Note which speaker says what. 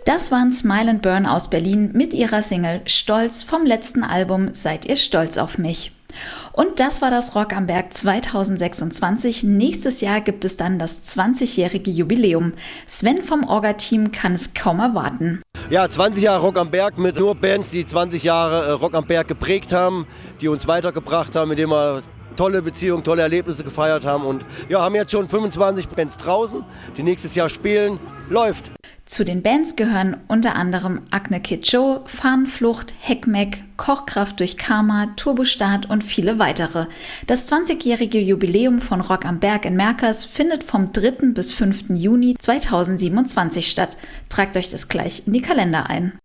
Speaker 1: Das waren Smile and Burn aus Berlin mit ihrer Single Stolz vom letzten Album Seid ihr stolz auf mich? Und das war das Rock am Berg 2026. Nächstes Jahr gibt es dann das 20-jährige Jubiläum. Sven vom Orga-Team kann es kaum erwarten.
Speaker 2: Ja, 20 Jahre Rock am Berg mit nur Bands, die 20 Jahre Rock am Berg geprägt haben, die uns weitergebracht haben, mit denen wir tolle Beziehungen, tolle Erlebnisse gefeiert haben. Und ja, haben jetzt schon 25 Bands draußen, die nächstes Jahr spielen. Läuft!
Speaker 1: Zu den Bands gehören unter anderem Agne Kid Joe, Fahnenflucht, Heckmeck, Kochkraft durch Karma, Turbostart und viele weitere. Das 20-jährige Jubiläum von Rock am Berg in Merkers findet vom 3. bis 5. Juni 2027 statt. Tragt euch das gleich in die Kalender ein.